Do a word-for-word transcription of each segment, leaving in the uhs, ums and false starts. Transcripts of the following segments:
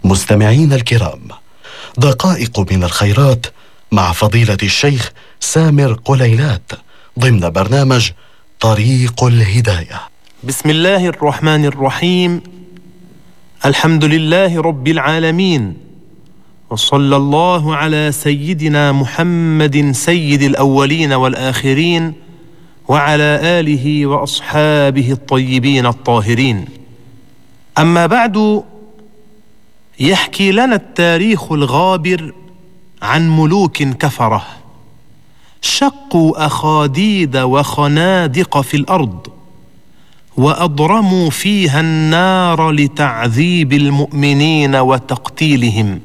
مستمعين الكرام، دقائق من الخيرات مع فضيلة الشيخ سامر قليلات ضمن برنامج طريق الهداية. بسم الله الرحمن الرحيم. الحمد لله رب العالمين، وصلى الله على سيدنا محمد سيد الأولين والآخرين وعلى آله وأصحابه الطيبين الطاهرين. أما بعد، يحكي لنا التاريخ الغابر عن ملوك كفرة شقوا أخاديد وخنادق في الأرض، وأضرموا فيها النار لتعذيب المؤمنين وتقتيلهم.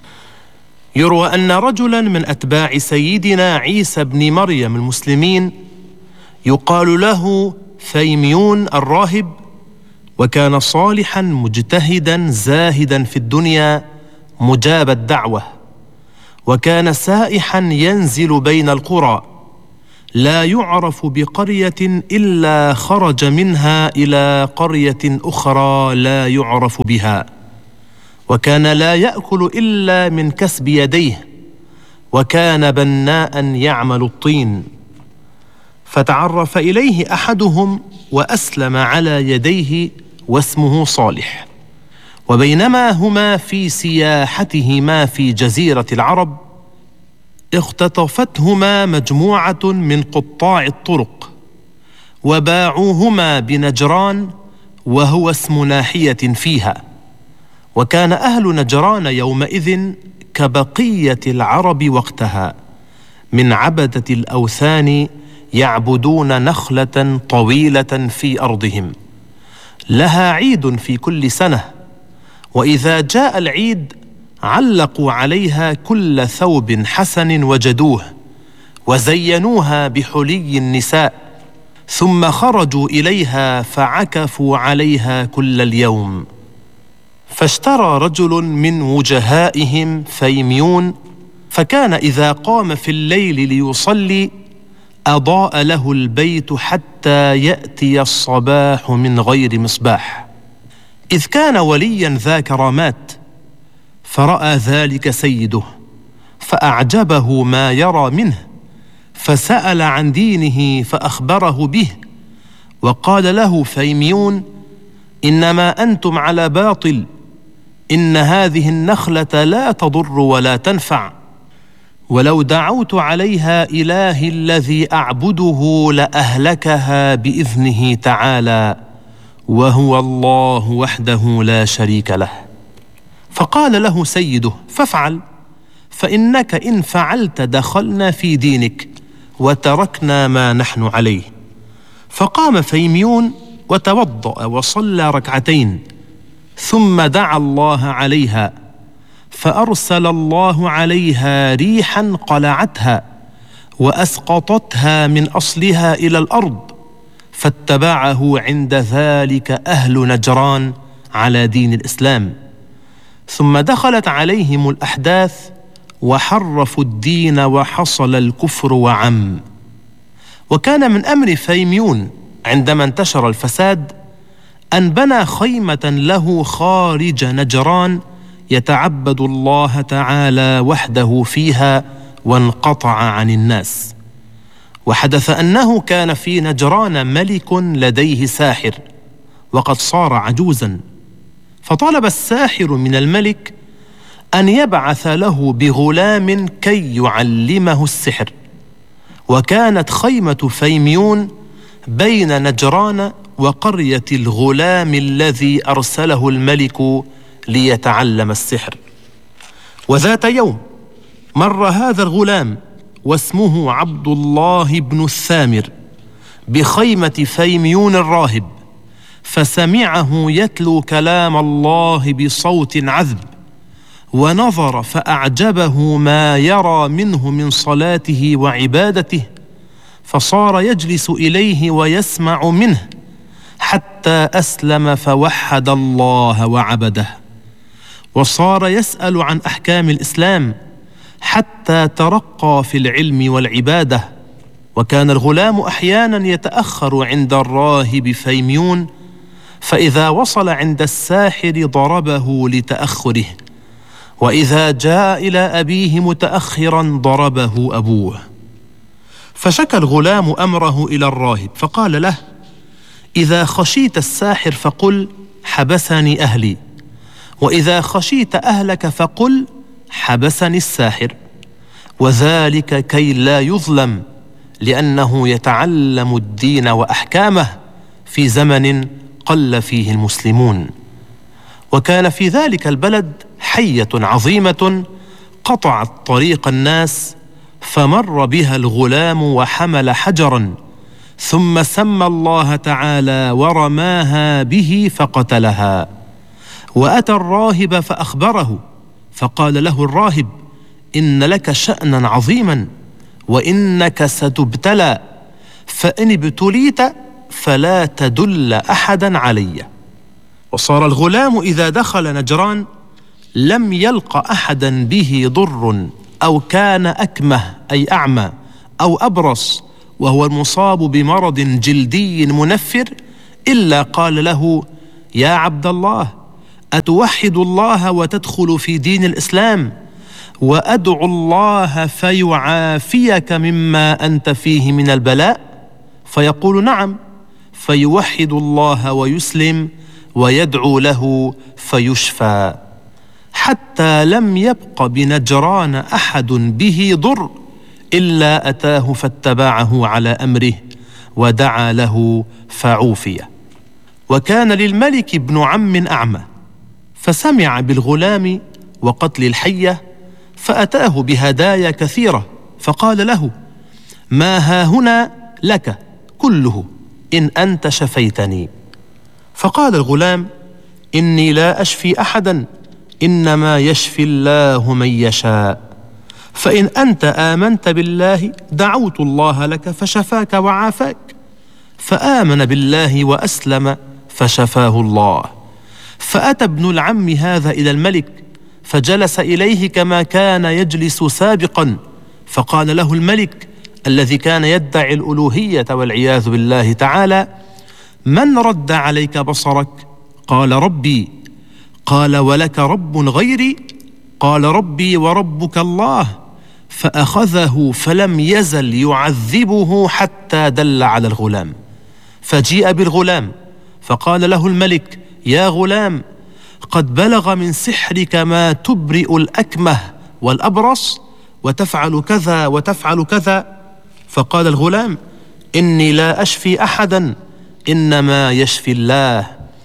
يروى أن رجلا من أتباع سيدنا عيسى بن مريم المسلمين يقال له فيميون الراهب، وكان صالحا مجتهدا زاهدا في الدنيا مجاب الدعوة، وكان سائحا ينزل بين القرى، لا يعرف بقرية إلا خرج منها إلى قرية أخرى لا يعرف بها، وكان لا يأكل إلا من كسب يديه، وكان بناء يعمل الطين. فتعرف إليه أحدهم وأسلم على يديه، واسمه صالح. وبينما هما في سياحتهما في جزيرة العرب، اختطفتهما مجموعة من قطاع الطرق، وباعوهما بنجران، وهو اسم ناحية فيها. وكان أهل نجران يومئذ كبقية العرب وقتها من عبدة الأوثان، يعبدون نخلة طويلة في أرضهم لها عيد في كل سنة، وإذا جاء العيد علقوا عليها كل ثوب حسن وجدوه، وزينوها بحلي النساء، ثم خرجوا إليها فعكفوا عليها كل اليوم. فاشترى رجل من وجهائهم فيميون، فكان إذا قام في الليل ليصلي أضاء له البيت حتى يأتي الصباح من غير مصباح، إذ كان وليا ذا كرامات. فرأى ذلك سيده فأعجبه ما يرى منه، فسأل عن دينه فأخبره به، وقال له فيميون: إنما أنتم على باطل، إن هذه النخلة لا تضر ولا تنفع، ولو دعوت عليها إلهي الذي أعبده لأهلكها بإذنه تعالى، وهو الله وحده لا شريك له. فقال له سيده: فافعل، فإنك إن فعلت دخلنا في دينك وتركنا ما نحن عليه. فقام فيميون وتوضأ وصلى ركعتين، ثم دعا الله عليها، فأرسل الله عليها ريحا قلعتها وأسقطتها من أصلها إلى الأرض، فاتبعه عند ذلك أهل نجران على دين الإسلام. ثم دخلت عليهم الأحداث وحرفوا الدين، وحصل الكفر وعم. وكان من أمر فيميون عندما انتشر الفساد أن بنى خيمة له خارج نجران يتعبد الله تعالى وحده فيها، وانقطع عن الناس. وحدث أنه كان في نجران ملك لديه ساحر، وقد صار عجوزا، فطلب الساحر من الملك أن يبعث له بغلام كي يعلمه السحر. وكانت خيمة فيميون بين نجران وقرية الغلام الذي أرسله الملك ليتعلم السحر. وذات يوم مر هذا الغلام واسمه عبد الله بن الثامر بخيمة فيميون الراهب، فسمعه يتلو كلام الله بصوت عذب، ونظر فأعجبه ما يرى منه من صلاته وعبادته، فصار يجلس إليه ويسمع منه حتى أسلم فوحد الله وعبده، وصار يسأل عن أحكام الإسلام حتى ترقى في العلم والعبادة. وكان الغلام أحيانا يتأخر عند الراهب فيميون، فإذا وصل عند الساحر ضربه لتأخره، وإذا جاء إلى أبيه متأخرا ضربه أبوه. فشكى الغلام أمره إلى الراهب فقال له: إذا خشيت الساحر فقل حبسني أهلي، وإذا خشيت أهلك فقل حبسني الساحر، وذلك كي لا يظلم، لأنه يتعلم الدين وأحكامه في زمن قل فيه المسلمون. وكان في ذلك البلد حية عظيمة قطعت طريق الناس، فمر بها الغلام وحمل حجرا، ثم سمى الله تعالى ورماها به فقتلها. وأتى الراهب فأخبره، فقال له الراهب: إن لك شأنا عظيما، وإنك ستبتلى، فإن ابتليت فلا تدل أحدا علي. وصار الغلام إذا دخل نجران لم يلق أحدا به ضر، أو كان أكمه أي أعمى أو أبرص وهو المصاب بمرض جلدي منفر، إلا قال له: يا عبد الله، أتوحد الله وتدخل في دين الإسلام، وأدعو الله فيعافيك مما أنت فيه من البلاء؟ فيقول: نعم، فيوحد الله ويسلم ويدعو له فيشفى، حتى لم يبق بنجران أحد به ضر إلا أتاه فاتبعه على أمره ودعا له فعوفي. وكان للملك ابن عم أعمى، فسمع بالغلام وقتل الحية، فأتاه بهدايا كثيرة، فقال له: ما هاهنا لك كله إن أنت شفيتني. فقال الغلام: إني لا أشفي أحدا، إنما يشفي الله من يشاء، فإن أنت آمنت بالله دعوت الله لك فشفاك وعافاك. فآمن بالله وأسلم فشفاه الله. فأتى ابن العم هذا إلى الملك، فجلس إليه كما كان يجلس سابقا، فقال له الملك الذي كان يدعي الألوهية والعياذ بالله تعالى: من رد عليك بصرك؟ قال: ربي. قال: ولك رب غيري؟ قال: ربي وربك الله. فأخذه فلم يزل يعذبه حتى دل على الغلام. فجيء بالغلام فقال له الملك: يا غلام، قد بلغ من سحرك ما تبرئ الأكمه والأبرص، وتفعل كذا وتفعل كذا. فقال الغلام: إني لا أشفي أحدا، إنما يشفي الله.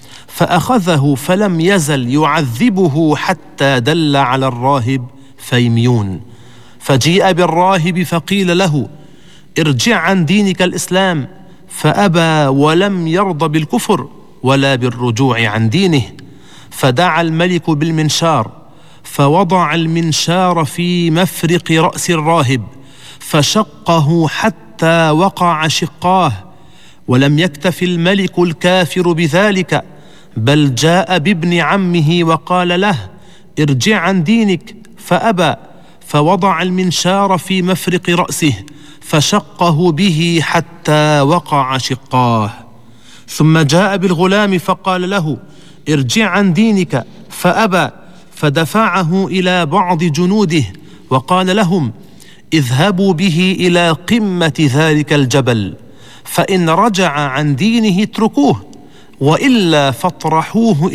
فأخذه فلم يزل يعذبه حتى دل على الراهب فيميون. فجيء بالراهب فقيل له: ارجع عن دينك الإسلام، فأبى ولم يرضى بالكفر ولا بالرجوع عن دينه. فدعا الملك بالمنشار، فوضع المنشار في مفرق رأس الراهب فشقه حتى وقع شقاه. ولم يكتف الملك الكافر بذلك، بل جاء بابن عمه وقال له: ارجع عن دينك، فأبى، فوضع المنشار في مفرق رأسه فشقه به حتى وقع شقاه. ثم جاء بالغلام فقال له: ارجع عن دينك، فأبى، فدفعه إلى بعض جنوده وقال لهم: اذهبوا به إلى قمة ذلك الجبل، فإن رجع عن دينه اتركوه، وإلا فاطرحوه